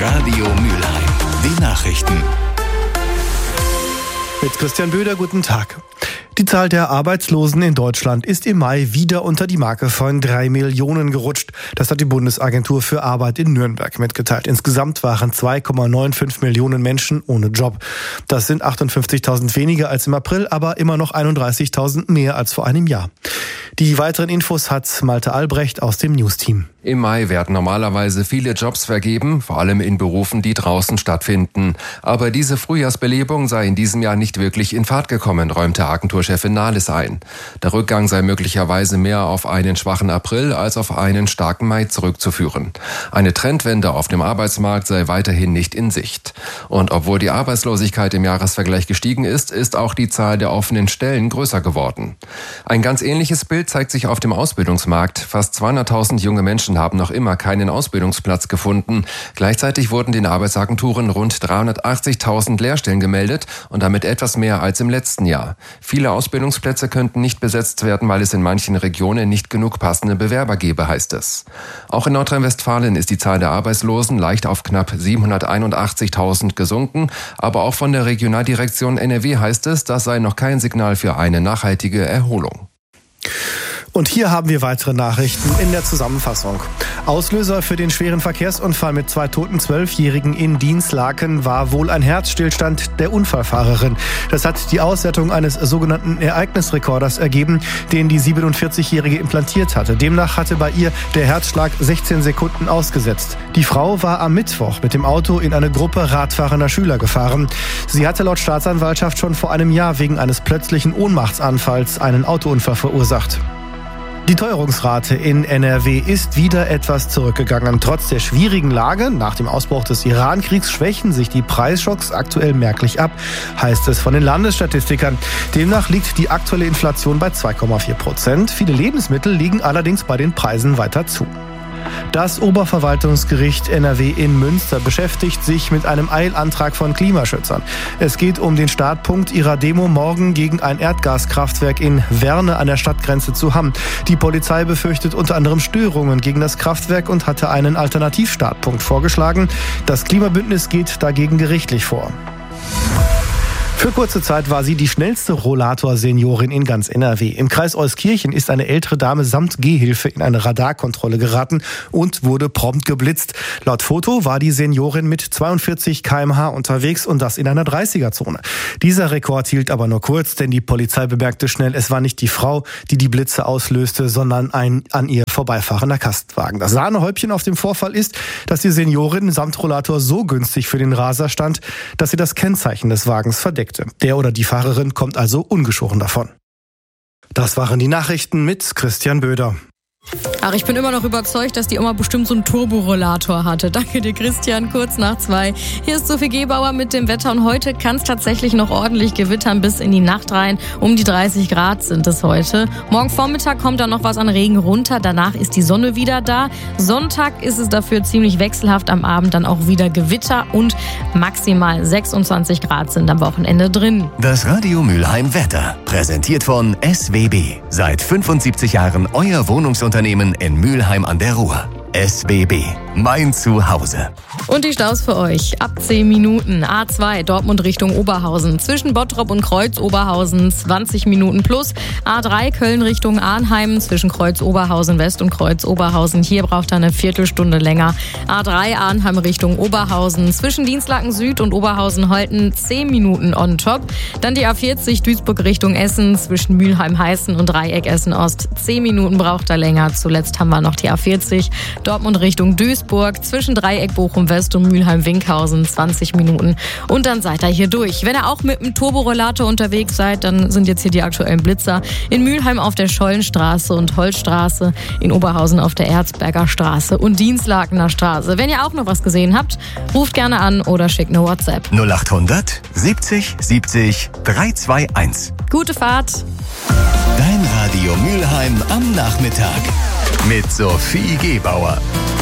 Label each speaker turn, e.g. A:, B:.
A: Radio Mülheim. Die Nachrichten.
B: Mit Christian Böder, guten Tag. Die Zahl der Arbeitslosen in Deutschland ist im Mai wieder unter die Marke von 3 Millionen gerutscht. Das hat die Bundesagentur für Arbeit in Nürnberg mitgeteilt. Insgesamt waren 2,95 Millionen Menschen ohne Job. Das sind 58.000 weniger als im April, aber immer noch 31.000 mehr als vor einem Jahr. Die weiteren Infos hat Malte Albrecht aus dem Newsteam.
C: Im Mai werden normalerweise viele Jobs vergeben, vor allem in Berufen, die draußen stattfinden. Aber diese Frühjahrsbelebung sei in diesem Jahr nicht wirklich in Fahrt gekommen, räumte Agenturchefin Nahles ein. Der Rückgang sei möglicherweise mehr auf einen schwachen April als auf einen starken Mai zurückzuführen. Eine Trendwende auf dem Arbeitsmarkt sei weiterhin nicht in Sicht. Und obwohl die Arbeitslosigkeit im Jahresvergleich gestiegen ist, ist auch die Zahl der offenen Stellen größer geworden. Ein ganz ähnliches Bild zeigt sich auf dem Ausbildungsmarkt. Fast 200.000 junge Menschen haben noch immer keinen Ausbildungsplatz gefunden. Gleichzeitig wurden den Arbeitsagenturen rund 380.000 Lehrstellen gemeldet und damit etwas mehr als im letzten Jahr. Viele Ausbildungsplätze könnten nicht besetzt werden, weil es in manchen Regionen nicht genug passende Bewerber gebe, heißt es. Auch in Nordrhein-Westfalen ist die Zahl der Arbeitslosen leicht auf knapp 781.000 gesunken. Aber auch von der Regionaldirektion NRW heißt es, das sei noch kein Signal für eine nachhaltige Erholung.
B: Und hier haben wir weitere Nachrichten in der Zusammenfassung. Auslöser für den schweren Verkehrsunfall mit 2 toten 12-Jährigen in Dinslaken war wohl ein Herzstillstand der Unfallfahrerin. Das hat die Auswertung eines sogenannten Ereignisrekorders ergeben, den die 47-Jährige implantiert hatte. Demnach hatte bei ihr der Herzschlag 16 Sekunden ausgesetzt. Die Frau war am Mittwoch mit dem Auto in eine Gruppe radfahrender Schüler gefahren. Sie hatte laut Staatsanwaltschaft schon vor einem Jahr wegen eines plötzlichen Ohnmachtsanfalls einen Autounfall verursacht. Die Teuerungsrate in NRW ist wieder etwas zurückgegangen. Trotz der schwierigen Lage nach dem Ausbruch des Iran-Kriegs schwächen sich die Preisschocks aktuell merklich ab, heißt es von den Landesstatistikern. Demnach liegt die aktuelle Inflation bei 2,4%. Viele Lebensmittel liegen allerdings bei den Preisen weiter zu. Das Oberverwaltungsgericht NRW in Münster beschäftigt sich mit einem Eilantrag von Klimaschützern. Es geht um den Startpunkt ihrer Demo morgen gegen ein Erdgaskraftwerk in Werne an der Stadtgrenze zu Hamm. Die Polizei befürchtet unter anderem Störungen gegen das Kraftwerk und hatte einen Alternativstartpunkt vorgeschlagen. Das Klimabündnis geht dagegen gerichtlich vor. Für kurze Zeit war sie die schnellste Rollator-Seniorin in ganz NRW. Im Kreis Euskirchen ist eine ältere Dame samt Gehhilfe in eine Radarkontrolle geraten und wurde prompt geblitzt. Laut Foto war die Seniorin mit 42 km/h unterwegs und das in einer 30er-Zone. Dieser Rekord hielt aber nur kurz, denn die Polizei bemerkte schnell, es war nicht die Frau, die die Blitze auslöste, sondern ein an ihr vorbeifahrender Kastenwagen. Das Sahnehäubchen auf dem Vorfall ist, dass die Seniorin samt Rollator so günstig für den Raser stand, dass sie das Kennzeichen des Wagens verdeckt. Der oder die Fahrerin kommt also ungeschoren davon. Das waren die Nachrichten mit Christian Böder.
D: Ach, ich bin immer noch überzeugt, dass die Oma bestimmt so einen Turborollator hatte. Danke dir, Christian. Kurz nach 2. Hier ist Sophie Gebauer mit dem Wetter. Und heute kann es tatsächlich noch ordentlich gewittern bis in die Nacht rein. Um die 30 Grad sind es heute. Morgen Vormittag kommt dann noch was an Regen runter. Danach ist die Sonne wieder da. Sonntag ist es dafür ziemlich wechselhaft. Am Abend dann auch wieder Gewitter. Und maximal 26 Grad sind am Wochenende drin.
A: Das Radio Mülheim Wetter. Präsentiert von SWB. Seit 75 Jahren euer Wohnungsunternehmen in Mülheim an der Ruhr. SWB, mein Zuhause.
D: Und die Staus für euch. Ab 10 Minuten. A2 Dortmund Richtung Oberhausen. Zwischen Bottrop und Kreuz Oberhausen 20 Minuten plus. A3 Köln Richtung Arnheim. Zwischen Kreuz Oberhausen West und Kreuz Oberhausen. Hier braucht er eine Viertelstunde länger. A3 Arnheim Richtung Oberhausen. Zwischen Dinslaken Süd und Oberhausen Holten 10 Minuten on top. Dann die A40 Duisburg Richtung Essen. Zwischen Mülheim-Heißen und Dreieck Essen Ost. 10 Minuten braucht er länger. Zuletzt haben wir noch die A40 Dortmund Richtung Duisburg, zwischen Dreieck Bochum West und Mülheim-Winkhausen 20 Minuten. Und dann seid ihr hier durch. Wenn ihr auch mit dem Turborollator unterwegs seid, dann sind jetzt hier die aktuellen Blitzer. In Mülheim auf der Schollenstraße und Holzstraße, in Oberhausen auf der Erzberger Straße und Dinslakener Straße. Wenn ihr auch noch was gesehen habt, ruft gerne an oder schickt eine WhatsApp.
A: 0800 70 70 321.
D: Gute Fahrt.
A: Dein Radio Mülheim am Nachmittag mit Sophie Gebauer.